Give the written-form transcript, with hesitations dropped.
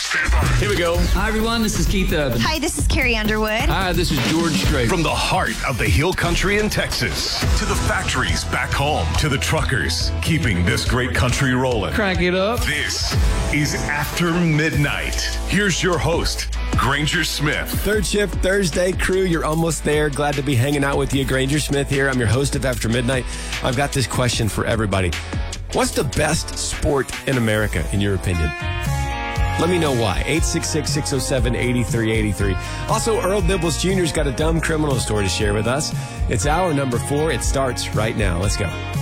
Here we go. Hi, everyone. This is Keith Urban. Hi, this is Carrie Underwood. Hi, this is George Strait. From the heart of the Hill Country in Texas to the factories back home to the truckers keeping this great country rolling. Crank it up. This is After Midnight. Here's your host, Granger Smith. Third Shift Thursday crew, you're almost there. Glad to be hanging out with you. Granger Smith here. I'm your host of After Midnight. I've got this question for everybody. What's the best sport in America, in your opinion? Let me know why. 866-607-8383. Also, Earl Bibbles Jr.'s got a dumb criminal story to share with us. It's hour number 4. It starts right now. Let's go.